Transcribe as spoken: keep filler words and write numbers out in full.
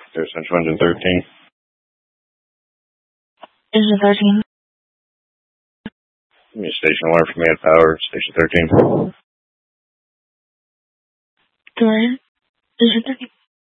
There's Central Engine thirteen. Engine thirteen. Give me Station one for Mad Power, Station thirteen. Go ahead. Engine thirteen.